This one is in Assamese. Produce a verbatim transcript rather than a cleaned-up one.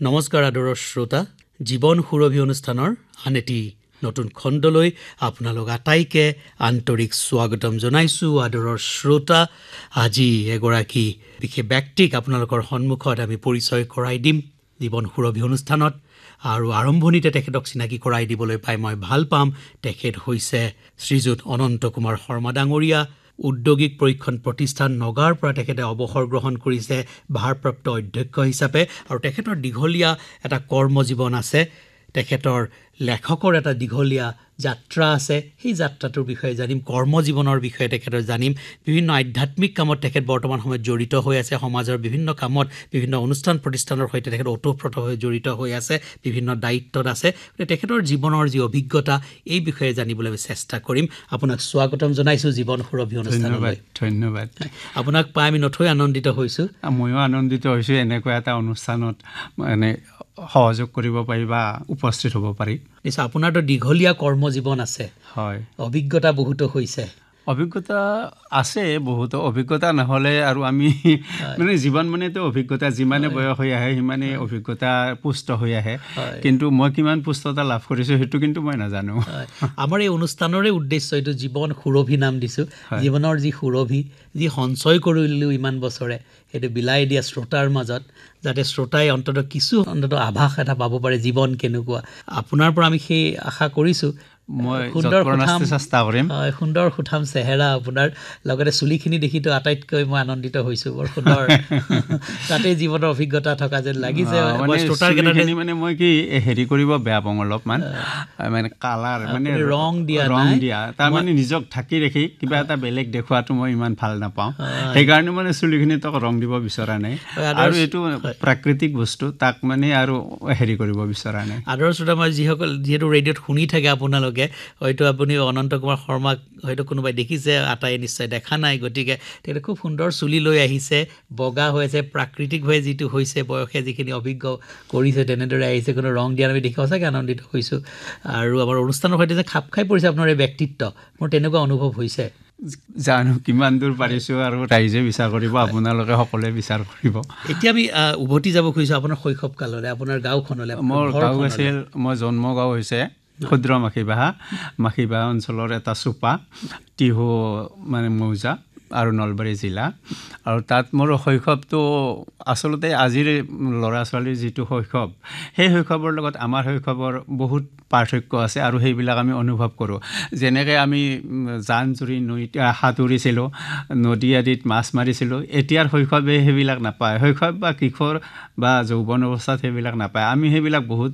নমস্কাৰ আদৰৰ শ্ৰোতা, জীৱন সুৰভি অনুষ্ঠানৰ আন এটি নতুন খণ্ডলৈ আপোনালোক আটাইকে আন্তৰিক স্বাগতম জনাইছোঁ। আদৰৰ শ্ৰোতা, আজি এগৰাকী বিশেষ ব্যক্তিক আপোনালোকৰ সন্মুখত আমি পৰিচয় কৰাই দিম জীৱন সুৰভি অনুষ্ঠানত। আৰু আৰম্ভণিতে তেখেতক চিনাকি কৰাই দিবলৈ পাই মই ভাল পাম। তেখেত হৈছে শ্ৰীযুত অনন্ত কুমাৰ শৰ্মা ডাঙৰীয়া। উদ্যোগিক প্ৰশিক্ষণ প্ৰতিষ্ঠান নগাঁৱৰ পৰা তেখেতে অৱসৰ গ্ৰহণ কৰিছে ভাৰপ্ৰাপ্ত অধ্যক্ষ হিচাপে। আৰু তেখেতৰ দীঘলীয়া এটা কৰ্মজীৱন আছে, তেখেতৰ লেখকৰ এটা দীঘলীয়া যাত্ৰা আছে। সেই যাত্ৰাটোৰ বিষয়ে জানিম, কৰ্মজীৱনৰ বিষয়ে তেখেতৰ জানিম। বিভিন্ন আধ্যাত্মিক কামত তেখেত বৰ্তমান সময়ত জড়িত হৈ আছে, সমাজৰ বিভিন্ন কামত বিভিন্ন অনুষ্ঠান প্ৰতিষ্ঠানৰ সৈতে তেখেত ওতঃপ্ৰোত হৈ জড়িত হৈ আছে, বিভিন্ন দায়িত্বত আছে। তেখেতৰ জীৱনৰ যি অভিজ্ঞতা, এই বিষয়ে জানিবলৈ আমি চেষ্টা কৰিম। আপোনাক স্বাগতম জনাইছোঁ জীৱন সুৰভি অনুষ্ঠানলৈ। ধন্যবাদ। আপোনাক পাই আমি নথৈ আনন্দিত হৈছোঁ। ময়ো আনন্দিত হৈছোঁ এনেকুৱা এটা অনুষ্ঠানত মানে সহযোগ কৰিব পাৰি বা উপস্থিত হ'ব পাৰি। নিশ্চয়, আপোনাৰতো দীঘলীয়া কৰ্মজীৱন আছে, হয়, অভিজ্ঞতা বহুতো হৈছে। অভিজ্ঞতা আছে বহুতো। অভিজ্ঞতা নহ'লে আৰু আমি মানে জীৱন মানেতো অভিজ্ঞতা, যিমানে বয়স হৈ আহে সিমানে অভিজ্ঞতা পুষ্ট হৈ আহে। কিন্তু মই কিমান পুষ্টতা লাভ কৰিছোঁ সেইটো কিন্তু মই নাজানো। আমাৰ এই অনুষ্ঠানৰে উদ্দেশ্য এইটো জীৱন সুৰভি নাম দিছোঁ। জীৱনৰ যি সুৰভি, যি সঞ্চয় কৰিলোঁ ইমান বছৰে, সেইটো বিলাই দিয়া শ্ৰোতাৰ মাজত, যাতে শ্ৰোতাই অন্ততঃ কিছু অন্ততঃ আভাস এটা পাব পাৰে জীৱন কেনেকুৱা। আপোনাৰ পৰা আমি সেই আশা কৰিছোঁ। মই সুন্দৰ সুঠাম চেষ্টা কৰিম। হয়, সুন্দৰ সুঠাম চেহেৰা আপোনাৰ, লগতে চুলিখিনি দেখিতো আটাইতকৈ মই আনন্দিত হৈছোঁ। বৰ সুন্দৰ, তাতে জীৱনৰ অভিজ্ঞতা থকা যেন লাগিছে। মানে মই কি হেৰি কৰিব বেয়া পাওঁ অলপমান, মানে কালাৰ মানে ৰং দিয়া ৰং দিয়া তাৰমানে নিজক ঢাকি ৰাখি কিবা এটা বেলেগ দেখুৱাটো মই ইমান ভাল নাপাওঁ। সেইকাৰণে মানে চুলিখিনিত ৰং দিব বিচৰা নাই। আৰু এইটো প্ৰাকৃতিক বস্তু, তাক মানে আৰু হেৰি কৰিব বিচৰা নাই। আদৰৰ শ্ৰোতা, মই যিসকল যিহেতু ৰেডিঅ'ত শুনি থাকে আপোনালোকে, হয়তো আপুনি অনন্ত কুমাৰ শৰ্মাক হয়তো কোনোবাই দেখিছে, আটাই নিশ্চয় দেখা নাই। গতিকে তেখেতে খুব সুন্দৰ চুলি লৈ আহিছে, বগা হৈ আছে, প্ৰাকৃতিকভাৱে যিটো হৈছে, বয়সে যিখিনি অভিজ্ঞ কৰিছে তেনেদৰে আহিছে, কোনো ৰং দিয়া আমি দেখি সঁচাকৈ আনন্দিত হৈছোঁ। আৰু আমাৰ অনুষ্ঠানৰ সৈতে যে খাপ খাই পৰিছে আপোনাৰ এই ব্যক্তিত্ব, মোৰ তেনেকুৱা অনুভৱ হৈছে। জানো কিমান দূৰ পাৰিছোঁ, আৰু ৰাইজে বিচাৰ কৰিব, আপোনালোকে সকলোৱে বিচাৰ কৰিব। এতিয়া আমি উভতি যাব খুজিছোঁ আপোনাৰ শৈশৱ কাললৈ, আপোনাৰ গাঁওখনলৈ। মোৰ গাঁও আছিল, মই জন্ম গাঁও হৈছে ক্ষুদ্ৰ মাখিবাহা, মাখিবাহা অঞ্চলৰ এটা চুপা, টিহু মানে মৌজা আৰু নলবাৰী জিলা। আৰু তাত মোৰ শৈশৱটো আচলতে আজিৰ ল'ৰা ছোৱালীৰ যিটো শৈশৱ, সেই শৈশৱৰ লগত আমাৰ শৈশৱৰ বহুত পাৰ্থক্য আছে, আৰু সেইবিলাক আমি অনুভৱ কৰোঁ। যেনেকৈ আমি জান জুৰি নৈত সাঁতুৰিছিলোঁ, নদী আদিত মাছ মাৰিছিলোঁ, এতিয়াৰ শৈশৱে সেইবিলাক নাপায়। শৈশৱ বা কিশোৰ বা যৌৱন অৱস্থাত সেইবিলাক নাপায়। আমি সেইবিলাক বহুত